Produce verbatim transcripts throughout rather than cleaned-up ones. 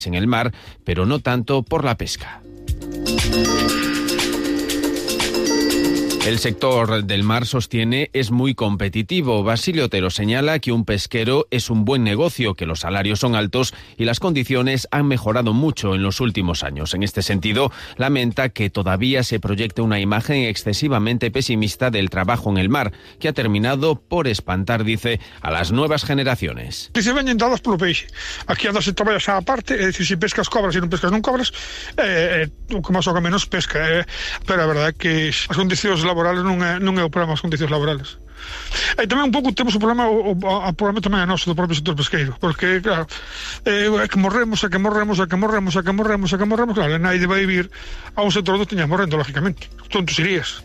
en el mar, pero no tanto por la pesca. El sector del mar, sostiene, es muy competitivo. Basilio Otero señala que un pesquero es un buen negocio, que los salarios son altos y las condiciones han mejorado mucho en los últimos años. En este sentido, lamenta que todavía se proyecte una imagen excesivamente pesimista del trabajo en el mar, que ha terminado por espantar, dice, a las nuevas generaciones. Que se veñen dadas polo peixe. Aquí andas e traballas á parte, é dicir, se pescas cobras e non pescas non cobras, é, é, o que máis ou que menos pesca. É, pero a verdade é que as condicións laborales non é, non é o problema, as condicións laborales. E tamén un pouco temos o problema, o, o, o problema tamén é noso, do propio sector pesqueiro, porque, claro, é, é que morremos, é que morremos, é que morremos, é que morremos, é que morremos, claro, nadie vai vir a un sector onde teñas morrendo, lógicamente. Tontos irías.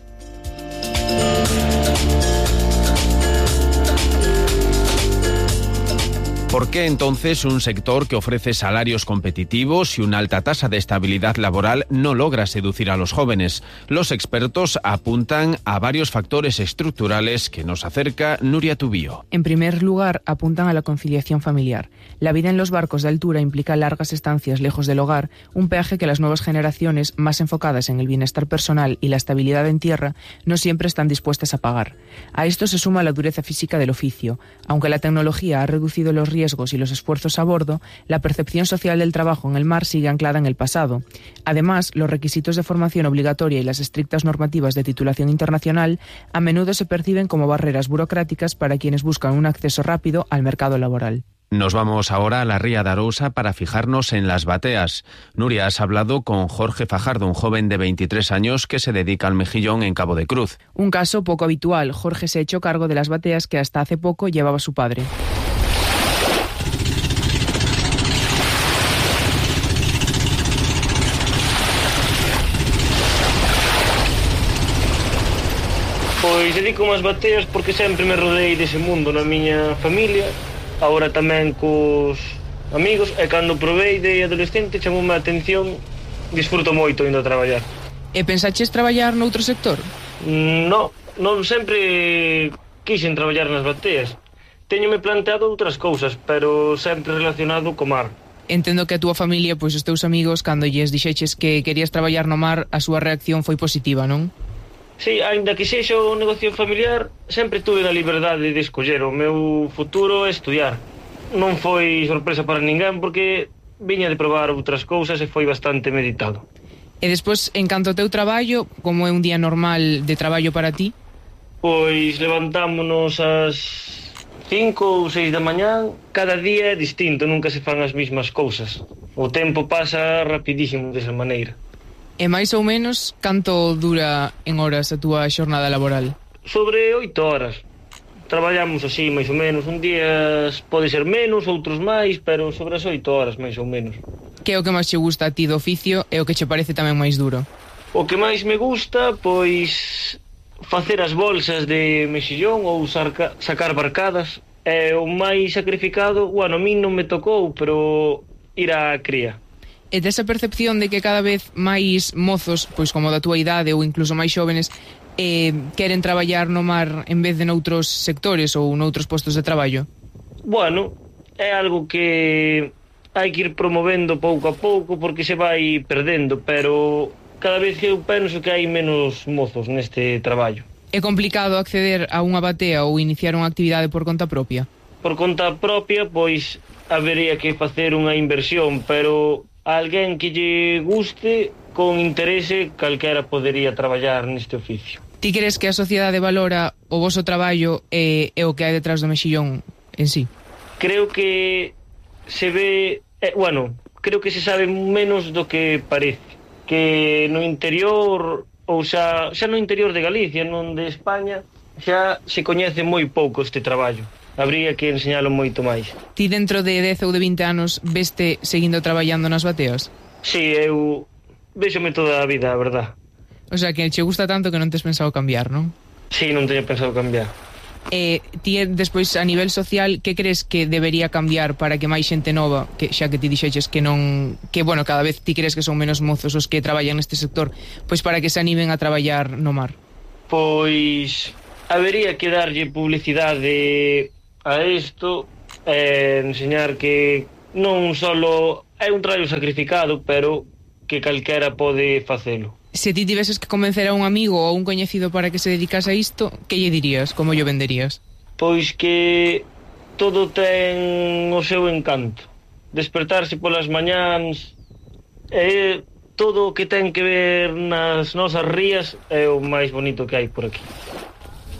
¿Por qué entonces un sector que ofrece salarios competitivos y una alta tasa de estabilidad laboral no logra seducir a los jóvenes? Los expertos apuntan a varios factores estructurales que nos acerca Nuria Tubío. En primer lugar, apuntan a la conciliación familiar. La vida en los barcos de altura implica largas estancias lejos del hogar, un peaje que las nuevas generaciones, más enfocadas en el bienestar personal y la estabilidad en tierra, no siempre están dispuestas a pagar. A esto se suma la dureza física del oficio. Aunque la tecnología ha reducido los riesgos y los esfuerzos a bordo, la percepción social del trabajo en el mar sigue anclada en el pasado. Además, los requisitos de formación obligatoria y las estrictas normativas de titulación internacional a menudo se perciben como barreras burocráticas para quienes buscan un acceso rápido al mercado laboral. Nos vamos ahora a la Ría de Arousa para fijarnos en las bateas. Nuria, has hablado con Jorge Fajardo, un joven de veintitrés años que se dedica al mejillón en Cabo de Cruz. Un caso poco habitual. Jorge se echó cargo de las bateas que hasta hace poco llevaba su padre. Pois dedico as bateas porque sempre me rodeei dese mundo na miña familia, agora tamén cos amigos, e cando probei de adolescente chamoume a atención, disfruto moito indo a traballar. E pensaches traballar noutro sector? No, non sempre quixen traballar nas bateas. Teñome planteado outras cousas, pero sempre relacionado co mar. Entendo que a túa familia, pois os teus amigos, cando lles dixeches que querías traballar no mar, a súa reacción foi positiva, non? Sí, aínda que sexa un negocio familiar, sempre tuve a liberdade de escoller. O meu futuro é estudiar. Non foi sorpresa para ninguén porque viña de probar outras cousas e foi bastante meditado. E despois, en canto ao teu traballo, como é un día normal de traballo para ti? Pois levantámonos ás cinco ou seis da mañán, cada día é distinto, nunca se fan as mesmas cousas. O tempo pasa rapidísimo desa maneira. E máis ou menos, canto dura en horas a túa xornada laboral? Sobre oito horas. Traballamos así, máis ou menos. Un día pode ser menos, outros máis, pero sobre as oito horas, máis ou menos. Que é o que máis che gusta a ti do oficio e o que che parece tamén máis duro? O que máis me gusta, pois, facer as bolsas de mexillón ou sarca, sacar barcadas. E o máis sacrificado, bueno, a mí non me tocou, pero ir á cría. E desa percepción de que cada vez máis mozos, pois como da túa idade ou incluso máis xóvenes, eh, queren traballar no mar en vez de noutros sectores ou noutros postos de traballo? Bueno, é algo que hai que ir promovendo pouco a pouco porque se vai perdendo, pero cada vez que eu penso que hai menos mozos neste traballo. É complicado acceder a unha batea ou iniciar unha actividade por conta propia? Por conta propia, pois, habería que facer unha inversión, pero alguén que lle guste, con interese, calquera podería traballar neste oficio. Ti crees que a sociedade valora o voso traballo e, e o que hai detrás do mexillón en sí? Creo que se ve... Eh, bueno, creo que se sabe menos do que parece. Que no interior, ou xa, xa no interior de Galicia, non de España, xa se coñece moi pouco este traballo. Habría que enseñalo moito máis. Ti dentro de dez ou de vinte anos veste seguindo traballando nas bateas? Si, sí, eu véxome toda a vida, a verdad. O sea, que che gusta tanto que non tes pensado cambiar, non? Si, sí, non teño pensado cambiar. E ti, despois, a nivel social, que crees que debería cambiar para que máis xente nova, que xa que ti dixeches que non... Que, bueno, cada vez ti crees que son menos mozos os que traballan neste sector, pois para que se animen a traballar no mar? Pois... habería que darlle publicidade a isto, eh, enseñar que non só é un traballo sacrificado, pero que calquera pode facelo. Se ti tiveses que convencer a un amigo ou un coñecido para que se dedicase a isto, que lle dirías? Como lle venderías? Pois que todo ten o seu encanto. Despertarse polas mañáns, e todo o que ten que ver nas nosas rías é o máis bonito que hai por aquí.